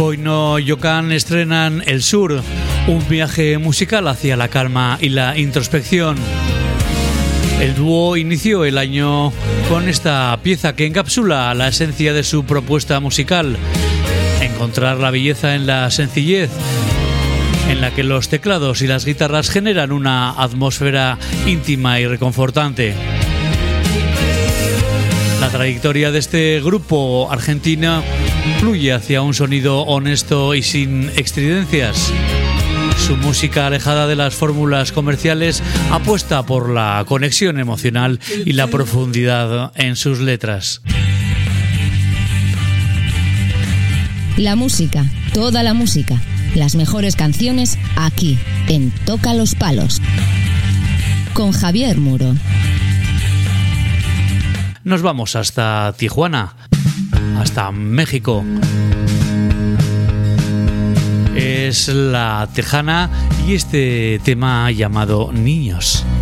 Hoy no Yokan estrenan El Sur, un viaje musical hacia la calma y la introspección. El dúo inició el año con esta pieza que encapsula la esencia de su propuesta musical: encontrar la belleza en la sencillez, en la que los teclados y las guitarras generan una atmósfera íntima y reconfortante. La trayectoria de este grupo argentino fluye hacia un sonido honesto y sin extridencias. Su música, alejada de las fórmulas comerciales, apuesta por la conexión emocional y la profundidad en sus letras. La música, toda la música, las mejores canciones aquí, en Toca los Palos, con Javier Muro. Nos vamos hasta Tijuana, hasta México. Es La Tejana y este tema llamado Niños.